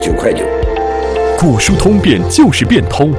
9块9。 果蔬通便就是变通。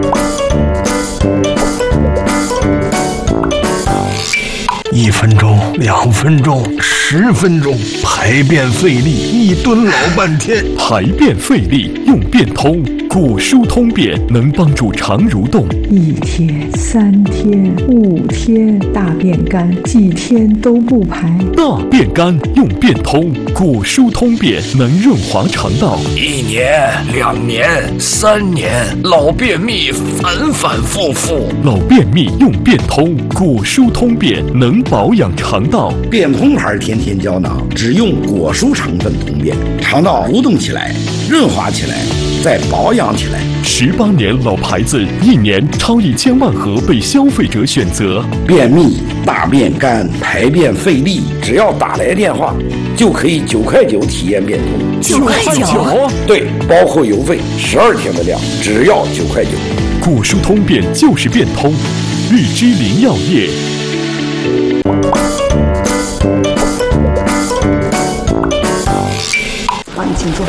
1分钟、2分钟、10分钟，排便费力，1蹲老半天。 排便费力用变通，果蔬通便能帮助肠蠕动。 1天、3天、5天，大便干，几天都不排。 大便干用变通，果蔬通便能润滑肠道。 1年、2年、3年，老便秘反反复复。 老便秘用变通，果蔬通便能保养肠道。 变通牌天天胶囊只用果蔬成分通便，肠道蠕动起来，润滑起来，再保养起来。 18年老牌子，1年超1000万盒被消费者选择。 便秘、大便干、排便费力，只要打来电话，就可以9块9体验变通。 9块9？ 对，包括邮费，12天的量，只要9块9。 果蔬通便就是变通，日之林药业。 帮你请坐。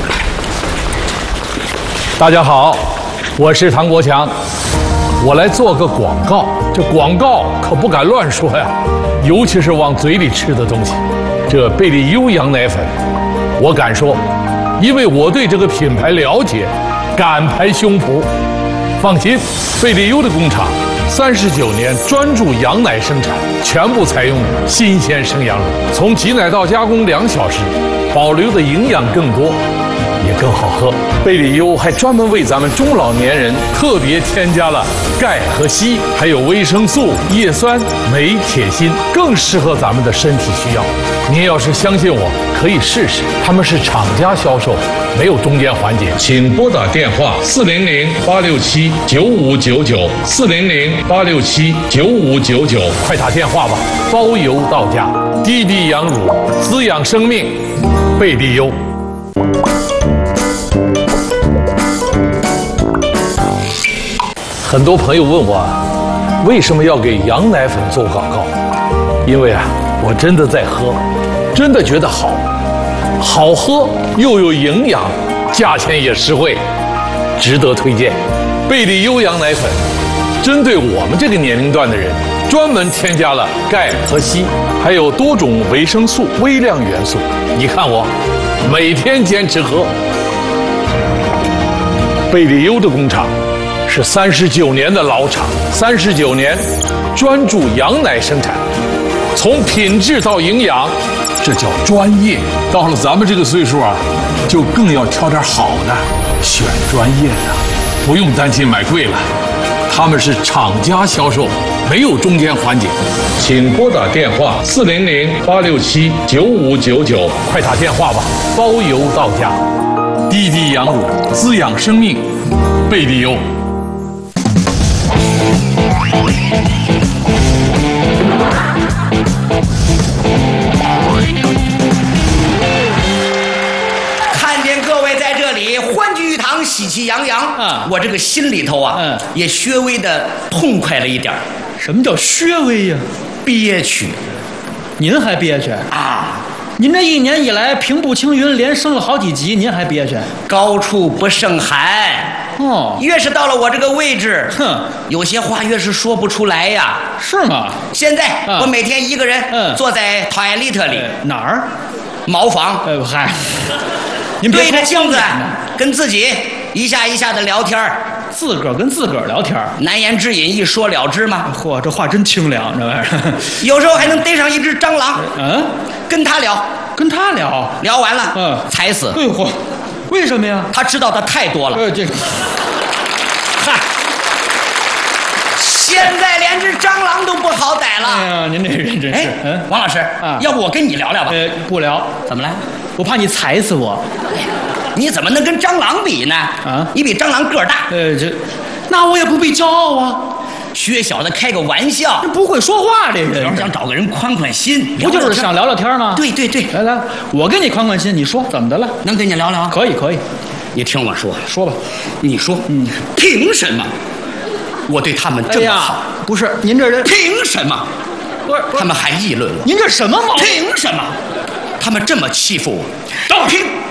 大家好，我是唐国强，我来做个广告。这广告可不敢乱说呀，尤其是往嘴里吃的东西。这贝利优羊奶粉，我敢说，因为我对这个品牌了解，敢拍胸脯。放心，贝利优的工厂39年专注羊奶生产，全部采用新鲜生羊乳，从挤奶到加工2小时，保留的营养更多，也更好喝。贝利优还专门为咱们中老年人特别添加了钙和硒，还有维生素、叶酸、镁、铁、锌，更适合咱们的身体需要。您要是相信我，可以试试。他们是厂家销售，没有中间环节。请拨打电话400-867-9599，400-867-9599，快打电话吧，包邮到家。滴滴羊乳，滋养生命，贝利优。很多朋友问我，为什么要给羊奶粉做广告？因为我真的在喝，真的觉得好喝又有营养，价钱也实惠，值得推荐。贝利优羊奶粉针对我们这个年龄段的人，专门添加了钙和硒，还有多种维生素、微量元素。你看我每天坚持喝。贝利优的工厂是39年的老厂，39年专注羊奶生产，从品质到营养，这叫专业。到了咱们这个岁数就更要挑点好的，选专业的，不用担心买贵了。他们是厂家销售，没有中间环节。请拨打电话400-867-9599，快打电话吧，包邮到家。滴滴羊乳，滋养生命，贝利优。 看见各位在这里欢聚一堂，喜气洋洋，我这个心里头也稍微的痛快了一点。 什么叫稍微呀？ 憋屈。 您还憋屈啊？ 您这1年以来平步青云，连升了好几级，您还憋屈？ 高处不胜寒。越是到了我这个位置，有些话越是说不出来呀。 是吗？ 现在我每天一个人坐在toilet里， 哪儿？ 茅房。 嗨，您对着镜子跟自己一下一下的聊天。 自个儿跟自个儿聊天， 难言之隐一说了之嘛。 嚯，这话真清凉，这玩意儿。 有时候还能逮上一只蟑螂，跟他聊，聊完了，踩死。 哎嚯，为什么呀？ 他知道的太多了。 这个， 嗨，现在连只蟑螂都不好逮了。 哎呀，您这人真是。 王老师，要不我跟你聊聊吧？ 不聊。 怎么了？ 我怕你踩死我。 你怎么能跟蟑螂比呢？你比蟑螂个儿大。 那我也不必骄傲啊。 薛小子开个玩笑， 不会说话这人。 想找个人宽宽心， 不就是想聊聊天吗？ 对对对， 来，我跟你宽宽心，你说怎么的了？ 能跟你聊聊？ 可以。 你听我说， 说吧。 你说，凭什么我对他们这么好？ 不是您这人， 凭什么？他们还议论我？ 您这什么毛病？ 凭什么？他们这么欺负我？凭